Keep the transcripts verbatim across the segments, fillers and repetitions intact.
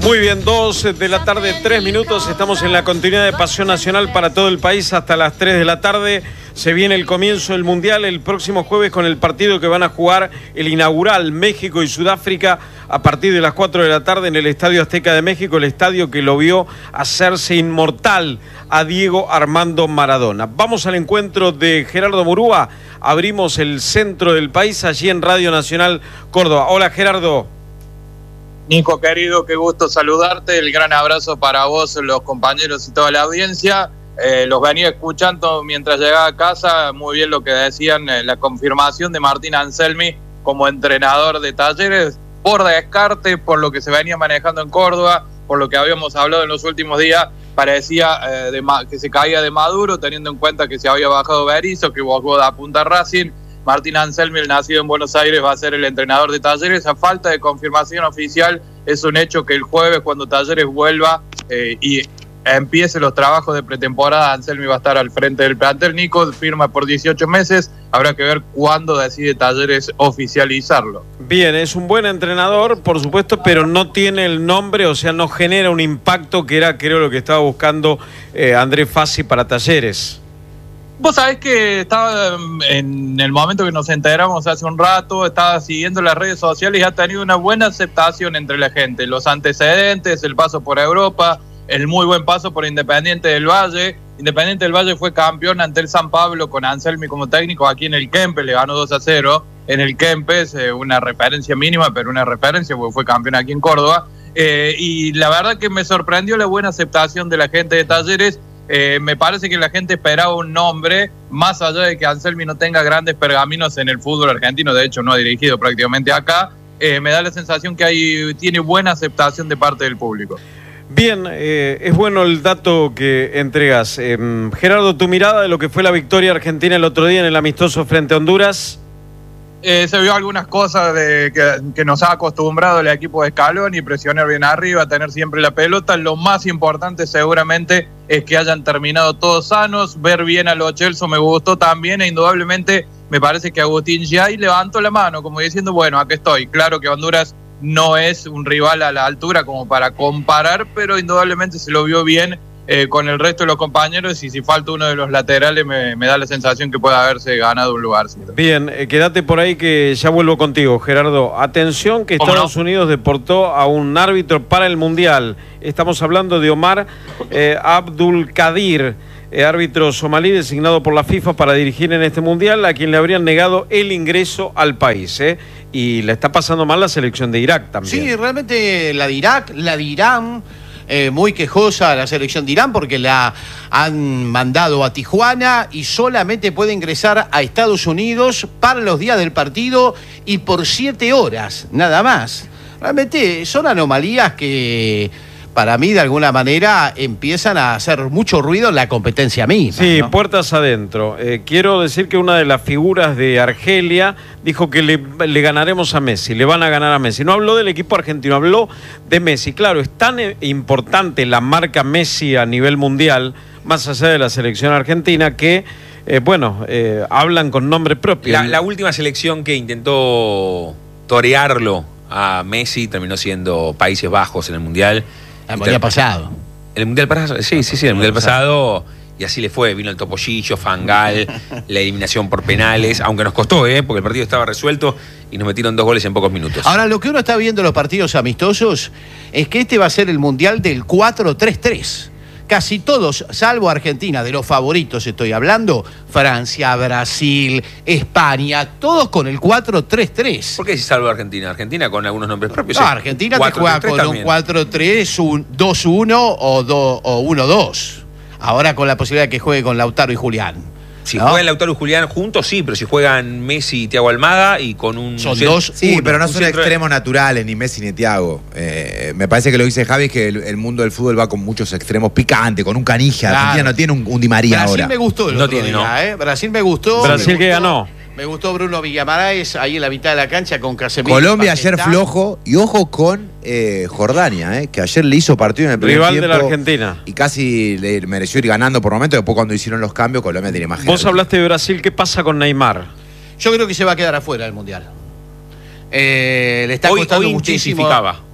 Muy bien, dos de la tarde, tres minutos. Estamos en la continuidad de Pasión Nacional para todo el país hasta las tres de la tarde. Se viene el comienzo del Mundial el próximo jueves con el partido que van a jugar el inaugural México y Sudáfrica a partir de las cuatro de la tarde en el Estadio Azteca de México, el estadio que lo vio hacerse inmortal a Diego Armando Maradona. Vamos al encuentro de Gerardo Murúa. Abrimos el centro del país allí en Radio Nacional Córdoba. Hola, Gerardo. Nico, querido, qué gusto saludarte. El gran abrazo para vos, los compañeros y toda la audiencia. Eh, los venía escuchando mientras llegaba a casa. Muy bien lo que decían, eh, la confirmación de Martín Anselmi como entrenador de Talleres, por descarte, por lo que se venía manejando en Córdoba, por lo que habíamos hablado en los últimos días. Parecía eh, de, que se caía de Maduro, teniendo en cuenta que se había bajado Berizzo, que Bogoda apunta a Racing. Martín Anselmi, el nacido en Buenos Aires, va a ser el entrenador de Talleres. A falta de confirmación oficial, es un hecho que el jueves, cuando Talleres vuelva eh, y empiece los trabajos de pretemporada, Anselmi va a estar al frente del plantel. Nico firma por dieciocho meses, habrá que ver cuándo decide Talleres oficializarlo. Bien, es un buen entrenador, por supuesto, pero no tiene el nombre, o sea, no genera un impacto que era, creo, lo que estaba buscando eh, Andrés Fassi para Talleres. Vos sabés que estaba en el momento que nos enteramos hace un rato, estaba siguiendo las redes sociales y ha tenido una buena aceptación entre la gente. Los antecedentes, el paso por Europa, el muy buen paso por Independiente del Valle. Independiente del Valle fue campeón ante el San Pablo con Anselmi como técnico aquí en el Kempes, le ganó dos a cero en el Kempes, eh, una referencia mínima, pero una referencia porque fue campeón aquí en Córdoba. Eh, y la verdad que me sorprendió la buena aceptación de la gente de Talleres. Eh, me parece que la gente esperaba un nombre, más allá de que Anselmi no tenga grandes pergaminos en el fútbol argentino, de hecho no ha dirigido prácticamente acá, eh, me da la sensación que hay, tiene buena aceptación de parte del público. Bien, eh, es bueno el dato que entregas. Eh, Gerardo, tu mirada de lo que fue la victoria argentina el otro día en el amistoso frente a Honduras. Eh, se vio algunas cosas de que, que nos ha acostumbrado el equipo de Scaloni, presionar bien arriba, tener siempre la pelota. Lo más importante seguramente es que hayan terminado todos sanos. Ver bien a Lo Celso me gustó también, e indudablemente me parece que Agustín Giai levantó la mano como diciendo, bueno, aquí estoy. Claro que Honduras no es un rival a la altura como para comparar, pero indudablemente se lo vio bien eh, con el resto de los compañeros, y si falta uno de los laterales me, me da la sensación que puede haberse ganado un lugar. ¿Sí? Bien, eh, quédate por ahí que ya vuelvo contigo, Gerardo. Atención que Estados no? Unidos deportó a un árbitro para el Mundial. Estamos hablando de Omar eh, Abdul Kadir, eh, árbitro somalí designado por la FIFA para dirigir en este Mundial, a quien le habrían negado el ingreso al país. ¿eh? Y le está pasando mal la selección de Irak también. Sí, realmente la de Irak, la de Irán, eh, muy quejosa la selección de Irán porque la han mandado a Tijuana y solamente puede ingresar a Estados Unidos para los días del partido y por siete horas, nada más. Realmente son anomalías que para mí de alguna manera empiezan a hacer mucho ruido en la competencia misma. Sí, ¿no? Puertas adentro. Eh, quiero decir que una de las figuras de Argelia dijo que le, le ganaremos a Messi, le van a ganar a Messi. No habló del equipo argentino, habló de Messi. Claro, es tan importante la marca Messi a nivel mundial, más allá de la selección argentina, que, eh, bueno, eh, hablan con nombre propio. La, la última selección que intentó torearlo a Messi terminó siendo Países Bajos en el Mundial. El Mundial pasado. El Mundial pasado, sí, sí, sí, el Mundial pasado, y así le fue. Vino el Topollillo, Fangal, la eliminación por penales, aunque nos costó, ¿eh? Porque el partido estaba resuelto y nos metieron dos goles en pocos minutos. Ahora, lo que uno está viendo en los partidos amistosos es que este va a ser el Mundial del cuatro tres tres. Casi todos, salvo Argentina, de los favoritos estoy hablando, Francia, Brasil, España, todos con el cuatro tres tres. ¿Por qué si salvo Argentina? Argentina con algunos nombres propios. No, Argentina te juega con también un cuatro tres, un dos uno o uno dos. Ahora con la posibilidad de que juegue con Lautaro y Julián. Si ¿no? juegan Lautaro y Julián juntos, sí, pero si juegan Messi y Thiago Almada y con un... Son dos, sí, uno, pero no son centro... extremos naturales, ni Messi ni Thiago. Eh, me parece que lo que dice Javi es que el, el mundo del fútbol va con muchos extremos picantes, con un Canija. Claro. Argentina no tiene un, un Di María Brasil ahora. me gustó el no otro tiene, día, no. ¿eh? Brasil me gustó. Brasil me que gustó, ganó. Me gustó Bruno Villamaraes ahí en la mitad de la cancha con Casemiro. Colombia ayer flojo, y ojo con eh, Jordania, eh, que ayer le hizo partido en el primer Rival tiempo. de la Argentina. Y casi le mereció ir ganando por momentos. Después cuando hicieron los cambios, Colombia tiene más gente. Vos hablaste de Brasil, ¿qué pasa con Neymar? Yo creo que se va a quedar afuera del Mundial. Eh, le está hoy, costando hoy muchísimo. intensificaba.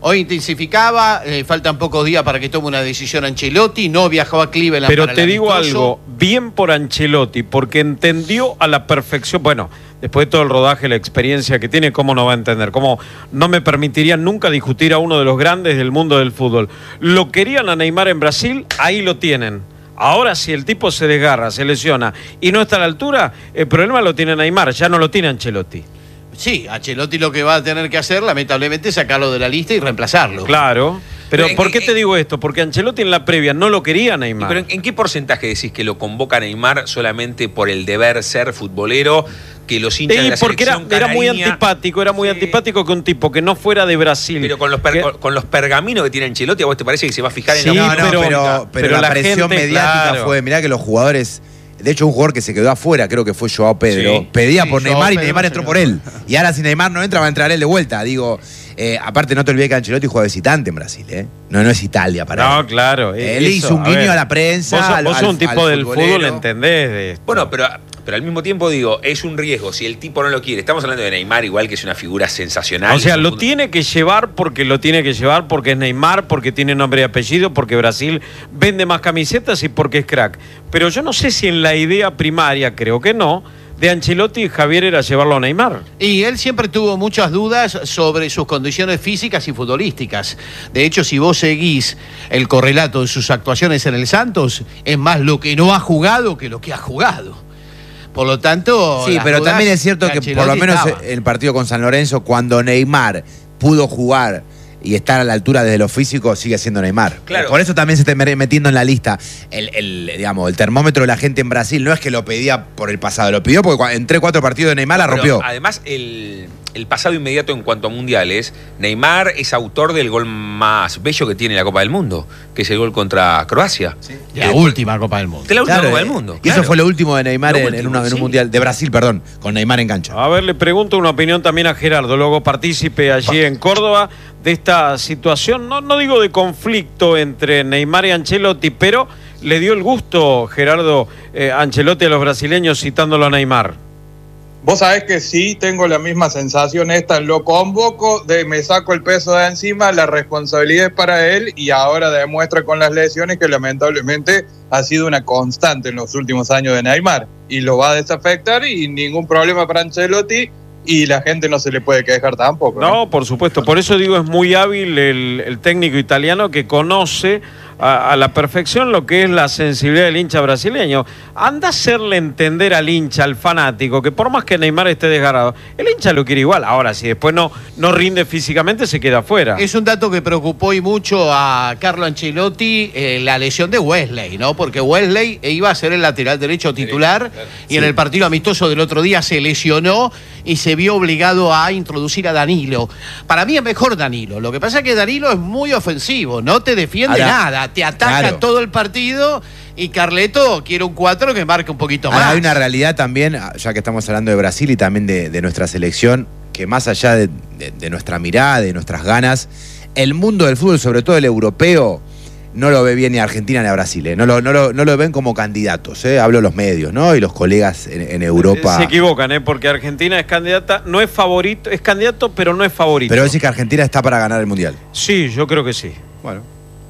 Hoy intensificaba, eh, faltan pocos días para que tome una decisión Ancelotti, no viajó a Cleveland. Pero para te el digo amistoso. algo, bien por Ancelotti, porque entendió a la perfección, bueno, después de todo el rodaje, la experiencia que tiene, ¿cómo no va a entender? ¿Cómo no me permitirían nunca discutir a uno de los grandes del mundo del fútbol? Lo querían a Neymar en Brasil, ahí lo tienen. Ahora, si el tipo se desgarra, se lesiona y no está a la altura, el problema lo tiene Neymar, ya no lo tiene Ancelotti. Sí, Ancelotti lo que va a tener que hacer, lamentablemente, es sacarlo de la lista y reemplazarlo. Claro. Pero, Pero ¿por en- qué en- te digo esto? Porque Ancelotti en la previa no lo quería Neymar. Pero ¿en, en qué porcentaje decís que lo convoca Neymar solamente por el deber ser futbolero, que los hinchas de Sí, la porque era, selección era muy canareña- antipático, era muy Sí. antipático que un tipo que no fuera de Brasil. Pero con los, per- que- con, con los pergaminos que tiene Ancelotti, ¿a vos te parece que se va a fijar Sí, en la no, no, pero- pero, pero, pero la, la presión gente, mediática claro. fue, mirá que los jugadores, de hecho un jugador que se quedó afuera, creo que fue Joao Pedro, Sí. pedía Sí, por Joao Neymar y Pedro Neymar se entró quedó. por él. Y ahora si Neymar no entra, va a entrar él de vuelta. Digo, eh, aparte no te olvides que Ancelotti juega visitante en Brasil, ¿eh? No, no es Italia para No, él. claro. Él eso, hizo un a guiño ver, a la prensa. Vos, sos- al- vos sos un al- tipo al del futbolero. fútbol, entendés de esto. Bueno, pero, pero al mismo tiempo digo, es un riesgo. Si el tipo no lo quiere, estamos hablando de Neymar, igual que es una figura sensacional. O sea, es un lo fut- tiene que llevar porque lo tiene que llevar, porque es Neymar, porque tiene nombre y apellido, porque Brasil vende más camisetas y porque es crack. Pero yo no sé si en la idea primaria, creo que no, de Ancelotti Javier era llevarlo a Neymar. Y él siempre tuvo muchas dudas sobre sus condiciones físicas y futbolísticas. De hecho, si vos seguís el correlato de sus actuaciones en el Santos, es más lo que no ha jugado que lo que ha jugado. Por lo tanto... Sí, las pero dudas también es cierto de que por lo Ancelotti menos estaban. el partido con San Lorenzo, cuando Neymar pudo jugar y estar a la altura desde lo físico, sigue siendo Neymar. Claro. Por eso también se está metiendo en la lista el, el, digamos, el termómetro de la gente en Brasil. No es que lo pedía por el pasado, lo pidió porque cua- en tres, cuatro partidos de Neymar la Pero rompió. además, el, el pasado inmediato en cuanto a mundiales, Neymar es autor del gol más bello que tiene la Copa del Mundo, que es el gol contra Croacia. La última Copa del Mundo. De la última Claro, Copa eh, del Mundo. Y eso claro. fue lo último de Neymar Lo en, último, en una- en un sí. mundial, de Brasil, perdón, con Neymar en cancha. A ver, le pregunto una opinión también a Gerardo, luego partícipe allí en Córdoba de esta situación, no, no digo de conflicto entre Neymar y Ancelotti, pero le dio el gusto, Gerardo, eh, Ancelotti a los brasileños citándolo a Neymar. Vos sabés que sí, tengo la misma sensación esta, lo convoco, de, me saco el peso de encima, la responsabilidad es para él y ahora demuestra con las lesiones que lamentablemente ha sido una constante en los últimos años de Neymar y lo va a desafectar y ningún problema para Ancelotti y la gente no se le puede quejar tampoco. ¿no? No, por supuesto, por eso digo es muy hábil el, el técnico italiano que conoce a, a la perfección lo que es la sensibilidad del hincha brasileño. Anda a hacerle entender al hincha, al fanático, que por más que Neymar esté desgarrado, el hincha lo quiere igual. Ahora, si después no, no rinde físicamente, se queda afuera. Es un dato que preocupó y mucho a Carlo Ancelotti, eh, la lesión de Wesley, ¿no? Porque Wesley iba a ser el lateral derecho titular y en el partido amistoso del otro día se lesionó y se vio obligado a introducir a Danilo. Para mí es mejor Danilo. Lo que pasa es que Danilo es muy ofensivo, no te defiende Ahora, nada, te ataca claro. todo el partido y Carleto quiere un cuatro que marque un poquito Ahora, más. hay una realidad también, ya que estamos hablando de Brasil y también de, de nuestra selección, que más allá de, de- de nuestra mirada, de nuestras ganas, el mundo del fútbol, sobre todo el europeo, no lo ve bien ni a Argentina ni a Brasil. ¿eh? No, lo, no, lo, no lo ven como candidatos. ¿eh? Hablo los medios, ¿no? Y los colegas en, en Europa. Se equivocan, ¿eh? Porque Argentina es candidata, no es favorito, es candidato, pero no es favorito. Pero decís que Argentina está para ganar el Mundial. Sí, yo creo que sí. Bueno.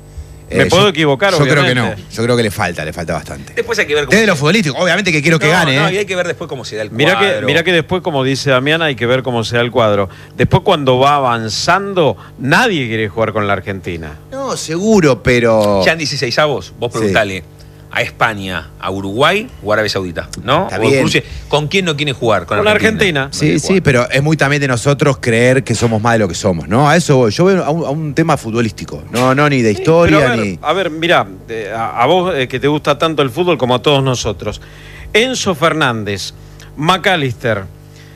Me puedo equivocar, Yo creo que no. obviamente. Yo creo que le falta, le falta bastante. Después hay que ver cómo... Desde lo futbolístico, obviamente que quiero que No, gane. no, ¿eh? y hay que ver después cómo se da el Mira que, cuadro. mira que después, como dice Damián, hay que ver cómo se da el cuadro. Después, cuando va avanzando, nadie quiere jugar con la Argentina. No, seguro, pero. Ya en dieciseisavos, vos Sí. preguntale a España, a Uruguay o a Arabia Saudita, ¿no? Está O bien. inclusive, ¿con quién no quiere jugar? Con, Con Argentina. No Sí, quiere sí, jugar. pero es muy también de nosotros creer que somos más de lo que somos, ¿no? A eso voy. Yo veo a un, a un tema futbolístico. No, no, ni de Sí, historia, pero a ver, ni. a ver, mira, eh, a, a vos eh, que te gusta tanto el fútbol como a todos nosotros. Enzo Fernández, McAllister,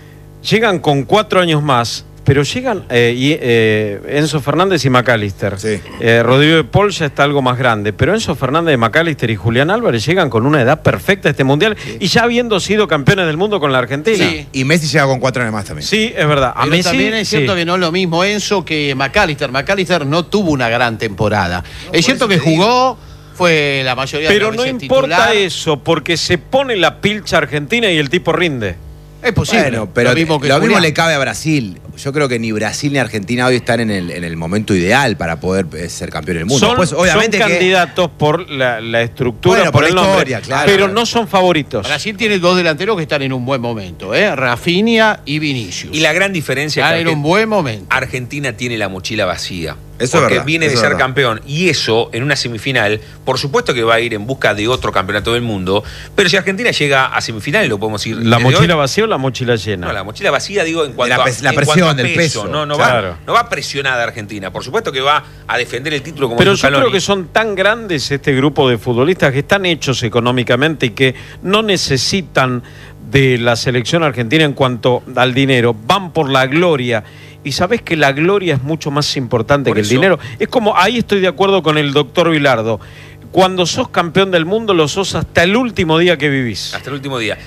llegan con cuatro años más, pero llegan eh, y, eh, Enzo Fernández y McAllister. Sí. Eh, Rodrigo de Paul ya está algo más grande, pero Enzo Fernández, McAllister y Julián Álvarez llegan con una edad perfecta a este mundial y ya habiendo sido campeones del mundo con la Argentina. Sí. Y Messi llega con cuatro años más también. Sí, es verdad. A Pero Messi, también es cierto sí. que no es lo mismo Enzo que McAllister. McAllister no tuvo una gran temporada. es cierto que jugó, fue la mayoría de Pero las no veces importa titular. eso, porque se pone la pilcha argentina y el tipo rinde. Es posible. Bueno, pero lo mismo, que lo mismo Julián. le cabe a Brasil. Yo creo que ni Brasil ni Argentina hoy están en el, en el momento ideal para poder eh, ser campeón del mundo. Son, Pues, obviamente son que- candidatos por la, la estructura, Bueno, por, por el la nombre, historia, claro. pero no son favoritos. Brasil tiene dos delanteros que están en un buen momento, ¿eh? Rafinha y Vinicius. Y la gran diferencia Están es en que un buen momento. Argentina tiene la mochila vacía. Eso es porque verdad, viene de eso es ser verdad. campeón. Y eso, en una semifinal, por supuesto que va a ir en busca de otro campeonato del mundo. Pero si Argentina llega a semifinales, lo podemos ir. ¿La desde mochila hoy. vacía o la mochila llena? No, la mochila vacía, digo, en cuanto la a, pres- la en presión cuanto a del peso. No, no, Claro. va, no va presionada Argentina. Por supuesto que va a defender el título como Pero dijo yo Scaloni. creo que son tan grandes este grupo de futbolistas que están hechos económicamente y que no necesitan de la selección argentina en cuanto al dinero. Van por la gloria. Y sabés que la gloria es mucho más importante Por que el eso. dinero. Es como, ahí estoy de acuerdo con el doctor Bilardo. Cuando sos campeón del mundo, lo sos hasta el último día que vivís. Hasta el último día.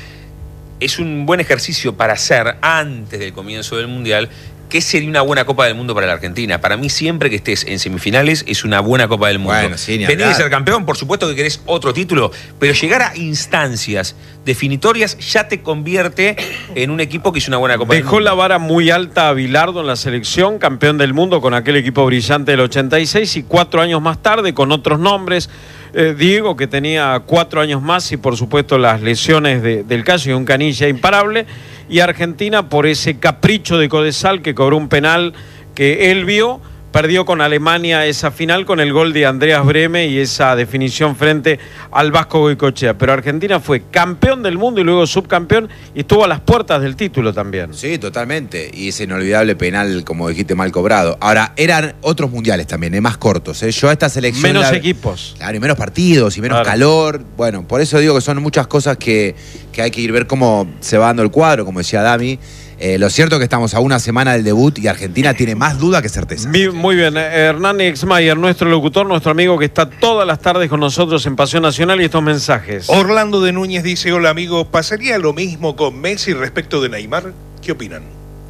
Es un buen ejercicio para hacer antes del comienzo del Mundial. ¿Qué sería una buena Copa del Mundo para la Argentina? Para mí, siempre que estés en semifinales, es una buena Copa del Mundo. Bueno, sí, ni Venís de hablar. ser campeón, por supuesto que querés otro título, pero llegar a instancias definitorias ya te convierte en un equipo que hizo una buena Copa del Dejó Mundo. la vara muy alta a Bilardo en la selección, campeón del mundo con aquel equipo brillante del ochenta y seis, y cuatro años más tarde con otros nombres. Eh, Diego, que tenía cuatro años más, y por supuesto las lesiones de, del caso y un Canilla imparable. Y Argentina, por ese capricho de Codesal, que cobró un penal que él vio, perdió con Alemania esa final con el gol de Andreas Brehme y esa definición frente al Vasco Goicoechea. Pero Argentina fue campeón del mundo y luego subcampeón y estuvo a las puertas del título también. Sí, totalmente. Y ese inolvidable penal, como dijiste, mal cobrado. Ahora, eran otros mundiales también, ¿eh? Más cortos. ¿eh? Yo a esta selección... Menos la- equipos. Claro, y menos partidos, y menos Claro. calor. Bueno, por eso digo que son muchas cosas que, que hay que ir ver cómo se va dando el cuadro, como decía Dami. Eh, lo cierto es que estamos a una semana del debut y Argentina tiene más duda que certeza. Mi- Muy bien, eh, Hernán Exmayer, nuestro locutor, nuestro amigo que está todas las tardes con nosotros en Pasión Nacional, y estos mensajes. Orlando de Núñez dice, hola amigo, ¿pasaría lo mismo con Messi respecto de Neymar? ¿Qué opinan?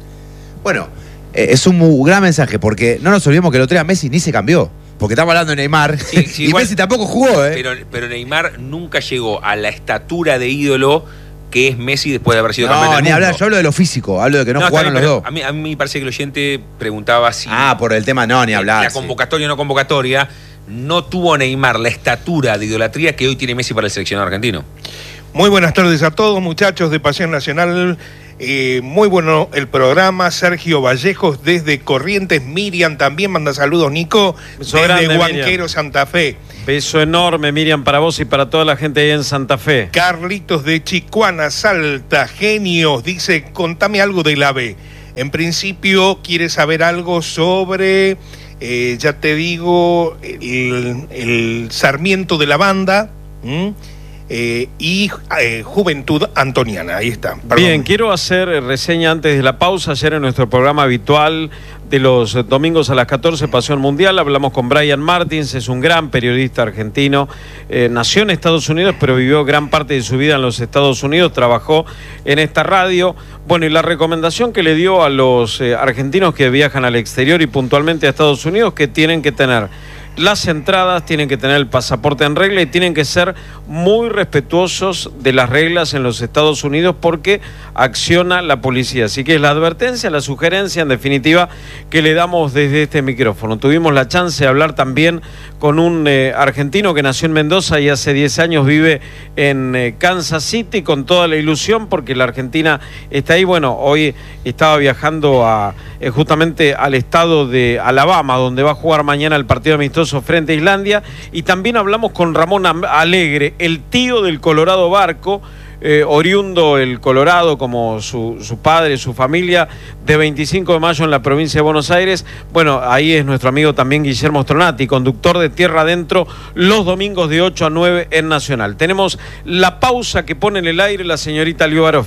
Bueno, eh, es un muy gran mensaje, porque no nos olvidemos que el otro día Messi ni se cambió. Porque estamos hablando de Neymar. Sí, sí, y igual- Messi tampoco jugó, ¿eh? Pero, pero Neymar nunca llegó a la estatura de ídolo que es Messi después de haber sido campeón No, del ni mundo. hablar, yo hablo de lo físico, hablo de que no, No, está jugaron bien, los pero dos. A mí, a mí me parece que el oyente preguntaba si Ah, por el tema no, ni hablar. la sí. convocatoria o no convocatoria. No tuvo Neymar la estatura de idolatría que hoy tiene Messi para el seleccionado argentino. Muy buenas tardes a todos, muchachos de Pasión Nacional. Eh, muy bueno el programa. Sergio Vallejos desde Corrientes. Miriam también manda saludos. Nico, Beso desde grande, Huanquero, Miriam. Santa Fe. Beso enorme, Miriam, para vos y para toda la gente ahí en Santa Fe. Carlitos de Chicuana, Salta, genios, dice, contame algo del AVE. En principio, quiere saber algo sobre, eh, ya te digo, el, el Sarmiento de la banda, ¿m? Eh, y eh, Juventud Antoniana. Ahí está. Perdón. Bien, quiero hacer eh, reseña antes de la pausa. Ayer en nuestro programa habitual de los eh, domingos a las catorce, Pasión Mundial, hablamos con Brian Martins, es un gran periodista argentino, eh, nació en Estados Unidos, pero vivió gran parte de su vida en los Estados Unidos, trabajó en esta radio. Bueno, y la recomendación que le dio a los eh, argentinos que viajan al exterior y puntualmente a Estados Unidos, que tienen que tener las entradas, tienen que tener el pasaporte en regla y tienen que ser muy respetuosos de las reglas en los Estados Unidos, porque acciona la policía. Así que es la advertencia, la sugerencia en definitiva que le damos desde este micrófono. Tuvimos la chance de hablar también con un eh, argentino que nació en Mendoza y hace diez años vive en eh, Kansas City, con toda la ilusión porque la Argentina está ahí. Bueno, hoy estaba viajando a, eh, justamente al estado de Alabama, donde va a jugar mañana el partido amistoso frente a Islandia. Y también hablamos con Ramón Alegre, el tío del Colorado Barco, eh, oriundo el Colorado como su, su padre, su familia, de veinticinco de mayo en la provincia de Buenos Aires. Bueno, ahí es nuestro amigo también Guillermo Stronati, conductor de Tierra Adentro, los domingos de ocho a nueve en Nacional. Tenemos la pausa que pone en el aire la señorita Liubarov.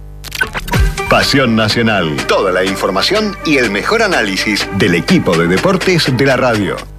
Pasión Nacional. Toda la información y el mejor análisis del equipo de deportes de la radio.